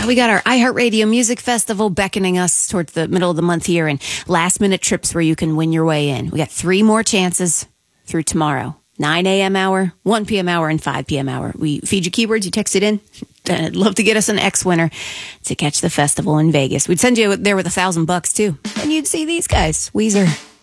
We got our iHeartRadio Music Festival beckoning us towards the middle of the month here, and last-minute trips where you can win your way in. We got 3 more chances through tomorrow. 9 a.m. hour, 1 p.m. hour, and 5 p.m. hour. We feed you keywords, you text it in. I'd love to get us an X-winner to catch the festival in Vegas. We'd send you there with $1,000 too. And you'd see these guys, Weezer.